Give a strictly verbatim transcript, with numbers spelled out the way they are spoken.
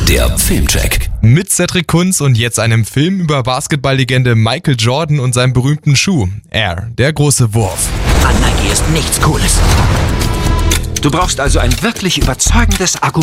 Der Filmcheck. Mit Cedric Kunz und jetzt einem Film über Basketballlegende Michael Jordan und seinen berühmten Schuh, Air, der große Wurf. An Nike ist nichts Cooles. Du brauchst also ein wirklich überzeugendes Argument.